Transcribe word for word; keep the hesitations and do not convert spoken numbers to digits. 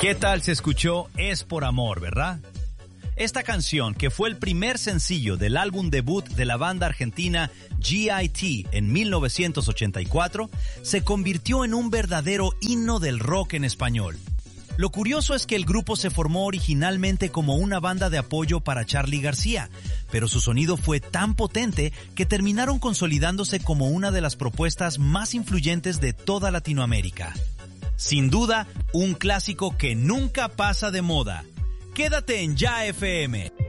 ¿Qué tal se escuchó Es por Amor, verdad? Esta canción, que fue el primer sencillo del álbum debut de la banda argentina G I T en mil novecientos ochenta y cuatro, se convirtió en un verdadero himno del rock en español. Lo curioso es que el grupo se formó originalmente como una banda de apoyo para Charly García, pero su sonido fue tan potente que terminaron consolidándose como una de las propuestas más influyentes de toda Latinoamérica. Sin duda, un clásico que nunca pasa de moda. Quédate en Ya F M.